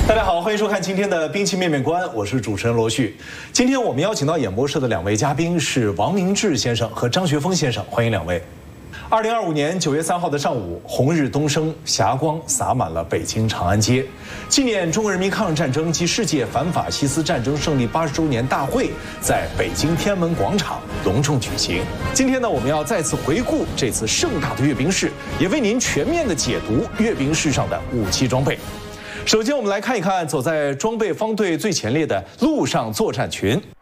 大家好，欢迎收看今天的兵器面面观，我是主持人罗旭。今天我们邀请到演播室的两位嘉宾是王明志先生和张学峰先生，欢迎两位。2025年9月3号的上午，红日东升，霞光洒满了北京长安街，纪念中国人民抗日战争及世界反法西斯战争胜利80周年大会在北京天安门广场隆重举行。今天呢，我们要再次回顾这次盛大的阅兵式，也为您全面的解读阅兵式上的武器装备。首先，我们来看一看走在装备方队最前列的陆上作战群。